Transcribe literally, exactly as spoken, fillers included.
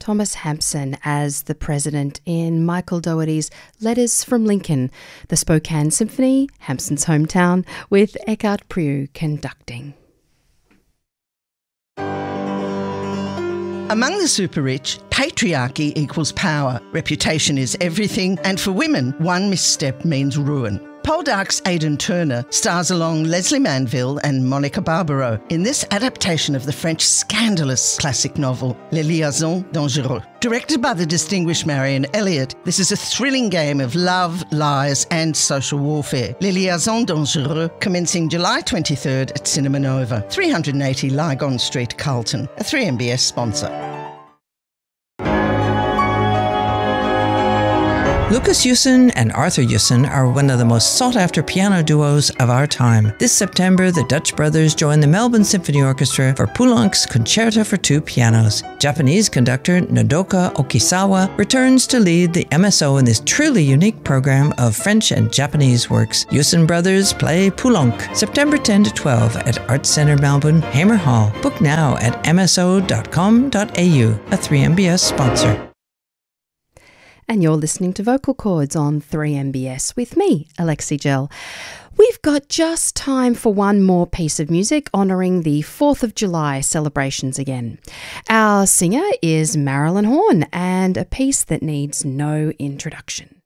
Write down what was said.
Thomas Hampson as the president in Michael Dougherty's Letters from Lincoln, the Spokane Symphony, Hampson's hometown, with Eckhart Prieu conducting. Among the super-rich, patriarchy equals power. Reputation is everything, and for women, one misstep means ruin. Poldark's Aidan Turner stars along Leslie Manville and Monica Barbaro in this adaptation of the French scandalous classic novel, Les Liaisons Dangereuses. Directed by the distinguished Marion Elliott, this is a thrilling game of love, lies and social warfare. Les Liaisons Dangereuses, commencing July twenty-third at Cinema Nova, three eighty Lygon Street, Carlton, a three M B S sponsor. Lucas Yuson and Arthur Yuson are one of the most sought-after piano duos of our time. This September, the Dutch brothers join the Melbourne Symphony Orchestra for Poulenc's Concerto for Two Pianos. Japanese conductor Nodoka Okisawa returns to lead the M S O in this truly unique program of French and Japanese works. Yuson brothers play Poulenc, September tenth to twelfth at Arts Centre Melbourne, Hamer Hall. Book now at m s o dot com dot a u, a three M B S sponsor. And you're listening to Vocal Chords on three M B S with me, Alexi Gell. We've got just time for one more piece of music honouring the fourth of July celebrations again. Our singer is Marilyn Horne, and a piece that needs no introduction.